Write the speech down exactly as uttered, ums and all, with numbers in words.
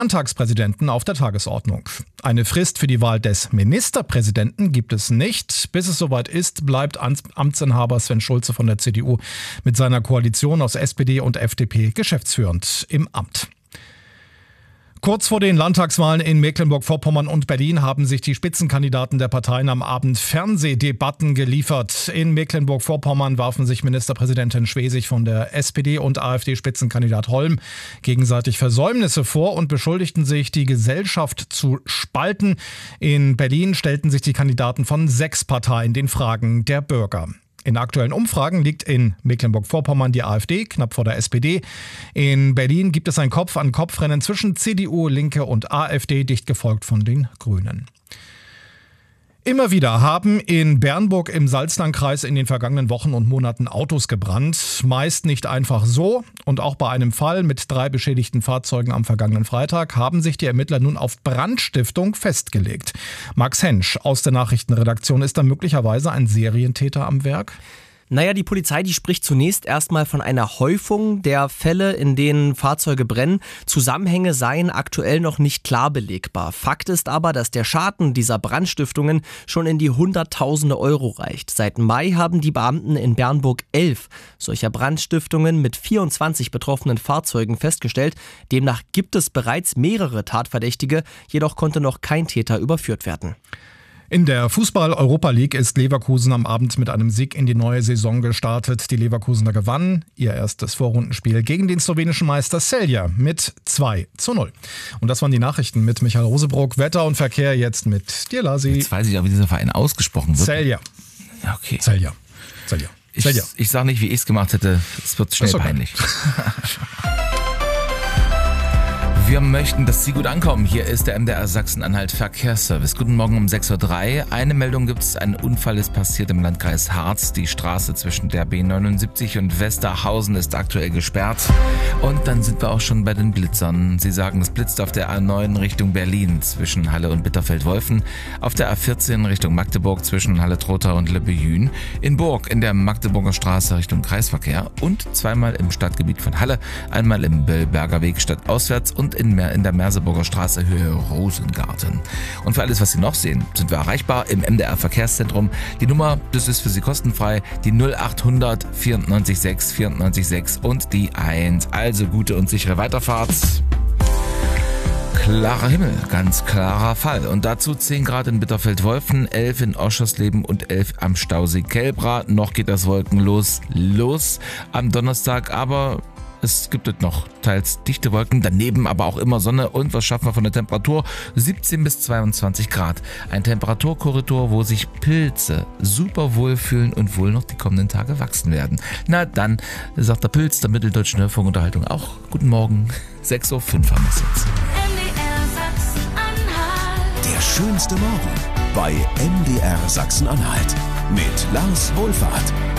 Landtagspräsidenten auf der Tagesordnung. Eine Frist für die Wahl des Ministerpräsidenten gibt es nicht. Bis es soweit ist, bleibt Amtsinhaber Sven Schulze von der C D U mit seiner Koalition aus S P D und F D P geschäftsführend im Amt. Kurz vor den Landtagswahlen in Mecklenburg-Vorpommern und Berlin haben sich die Spitzenkandidaten der Parteien am Abend Fernsehdebatten geliefert. In Mecklenburg-Vorpommern warfen sich Ministerpräsidentin Schwesig von der S P D und AfD-Spitzenkandidat Holm gegenseitig Versäumnisse vor und beschuldigten sich, die Gesellschaft zu spalten. In Berlin stellten sich die Kandidaten von sechs Parteien den Fragen der Bürger. In aktuellen Umfragen liegt in Mecklenburg-Vorpommern die AfD knapp vor der S P D. In Berlin gibt es ein Kopf-an-Kopf-Rennen zwischen C D U, Linke und AfD, dicht gefolgt von den Grünen. Immer wieder haben in Bernburg im Salzlandkreis in den vergangenen Wochen und Monaten Autos gebrannt. Meist nicht einfach so. Und auch bei einem Fall mit drei beschädigten Fahrzeugen am vergangenen Freitag haben sich die Ermittler nun auf Brandstiftung festgelegt. Max Hensch aus der Nachrichtenredaktion, ist da möglicherweise ein Serientäter am Werk? Naja, die Polizei, die spricht zunächst erstmal von einer Häufung der Fälle, in denen Fahrzeuge brennen. Zusammenhänge seien aktuell noch nicht klar belegbar. Fakt ist aber, dass der Schaden dieser Brandstiftungen schon in die Hunderttausende Euro reicht. Seit Mai haben die Beamten in Bernburg elf solcher Brandstiftungen mit vierundzwanzig betroffenen Fahrzeugen festgestellt. Demnach gibt es bereits mehrere Tatverdächtige, jedoch konnte noch kein Täter überführt werden. In der Fußball-Europa League ist Leverkusen am Abend mit einem Sieg in die neue Saison gestartet. Die Leverkusener gewannen ihr erstes Vorrundenspiel gegen den slowenischen Meister Celje mit zwei zu null. Und das waren die Nachrichten mit Michael Rosebrock. Wetter und Verkehr jetzt mit dir, Lasi. Jetzt weiß ich auch, wie dieser Verein ausgesprochen wird. Celje. Ja, okay. Celje. Celje. Ich, ich sage nicht, wie ich es gemacht hätte. Es wird schnell okay. Peinlich. Wir möchten, dass Sie gut ankommen. Hier ist der M D R Sachsen-Anhalt Verkehrsservice. Guten Morgen um sechs Uhr drei. Eine Meldung gibt es. Ein Unfall ist passiert im Landkreis Harz. Die Straße zwischen der B neunundsiebzig und Westerhausen ist aktuell gesperrt. Und dann sind wir auch schon bei den Blitzern. Sie sagen, es blitzt auf der A neun Richtung Berlin zwischen Halle und Bitterfeld-Wolfen. Auf der A vierzehn Richtung Magdeburg zwischen Halle-Trotha und Lebbehühn. In Burg in der Magdeburger Straße Richtung Kreisverkehr. Und zweimal im Stadtgebiet von Halle. Einmal im Bellberger Weg stadtauswärts und in, in der Merseburger Straße Höhe Rosengarten. Und für alles, was Sie noch sehen, sind wir erreichbar im M D R Verkehrszentrum. Die Nummer, das ist für Sie kostenfrei, die null achthundert vierundneunzig sechs vierundneunzig sechs und die eins. Also gute und sichere Weiterfahrt. Klarer Himmel, ganz klarer Fall. Und dazu zehn Grad in Bitterfeld-Wolfen, elf in Oschersleben und elf am Stausee Kelbra. Noch geht das Wolkenlos los am Donnerstag, aber es gibt noch teils dichte Wolken, daneben aber auch immer Sonne. Und was schaffen wir von der Temperatur? siebzehn bis zweiundzwanzig Grad. Ein Temperaturkorridor, wo sich Pilze super wohlfühlen und wohl noch die kommenden Tage wachsen werden. Na dann, sagt der Pilz der Mitteldeutschen Hörfunkunterhaltung auch. Guten Morgen, sechs Uhr fünf haben wir es jetzt. M D R Sachsen-Anhalt. Der schönste Morgen bei M D R Sachsen-Anhalt mit Lars Wohlfahrt.